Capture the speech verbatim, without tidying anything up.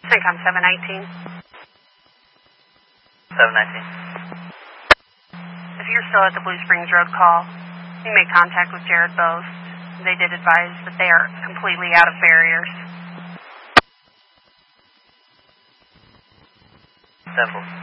Syncom seven nineteen. seven nineteen. If you're still at the Blue Springs Road call, you made contact with Jared Boast. They did advise that they are completely out of barriers. Several.